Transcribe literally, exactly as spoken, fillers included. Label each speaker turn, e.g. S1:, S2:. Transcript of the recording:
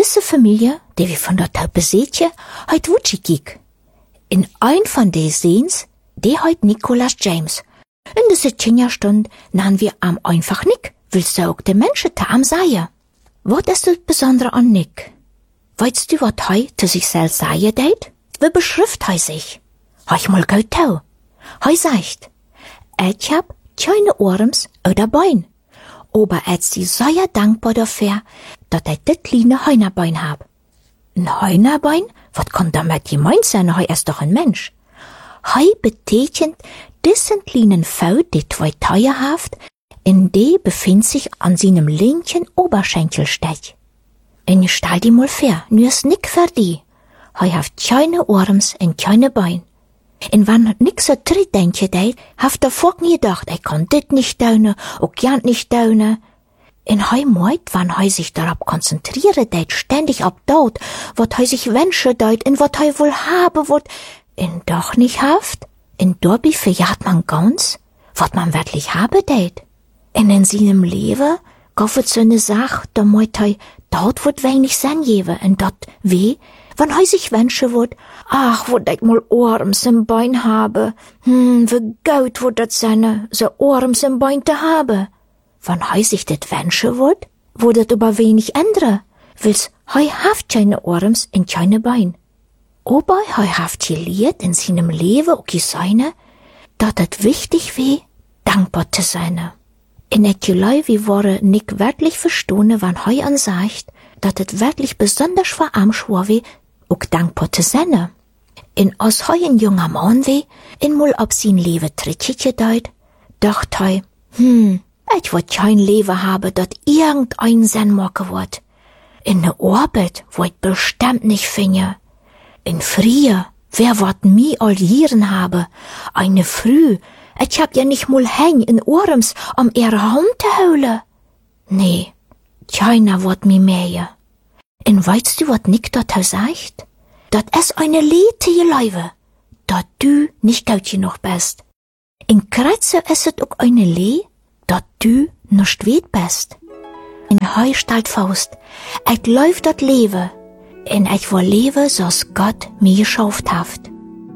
S1: diese Familie, die wir von der Taupe sehtje, heut Wutschi kiek. In ein von de Sehens, die heut Nicholas James. In diese Kinderstund nahen wir am einfach Nick, willst du auch de Menschen ta am seien. Wat ist das Besondere an Nick? Weißt du, wat hei zu sich selbst seien deit? Wie beschrift hei sich? Hei mal gut tau. Hei sagt, ich hab keine Orms oder Bein. Aber ich sie sehr dankbar dafür, dass ich das kleine Hühnerbein hab. Ein Hühnerbein? Was kann damit gemeint sein? Hei ist doch ein Mensch. Hei betekent diesen kleinen Fau, die zwei Teier haft, in die befindt sich an seinem linken Oberschenkelstech. Und ich stell die mal vor, nur ist nick für die. Hei haft keine Orms und keine Bein. Und wenn nix so tritt, denke ich, haft der Volk nie gedacht, ich kann dit nicht tun, auch gern nicht tun. Und hei meut, wenn hei sich darauf konzentriere, deit ständig ab dort, wat hei sich wünsche deit, in wat hei wohl habe wollt, in doch nicht haft, in dorbi verjagt man ganz, wat man wirklich habe deit. Und in seinem Leben, gaufet so ne Sach, da meut hei, dort wird wenig sein jewe, und dort weh, wann hei sich wünsche wot, ach, wo ich mal Orms im Bein habe, hm, wie gut wo dat seine, so Orms im Bein te habe. Wann hei sich dat wünsche wot, wo dat aber wenig ändere, wils hei haft keine Orms in keine Bein. Aber hei haft geliert in seinem Leben, okay seine, dat dat wichtig weh, dankbar zu sein. In etjelei wie wore nick wirklich verstone, wann hei ansagt, dat het wirklich besonders für am schwor weh, auch dankbar zu sein. In as hei ein junger Mann weh, in mul ob sin Leben trittje gedeit, dacht hei, hm, ich wollt kein Leben habe, dat irgendein Sinn machen wird. In ne Arbeit wollt bestimmt nicht finden. In Frie, wer wird mi all Jieren habe? Eine Früh, ich hab ja nicht mal häng in Orms, um ihre Hand zu holen. Nee, keiner wird mi mehr. Und weißt du, wat Nick dort sagt? Dat es eine Lete Leibe, dat du nicht gut genug bist. In Kreuze ist es auch eine Lee, dat du nicht weit bist. In Heu stellt Faust, ich läuft dat Leben, und ich will leben, so's Gott mir geschafft hat.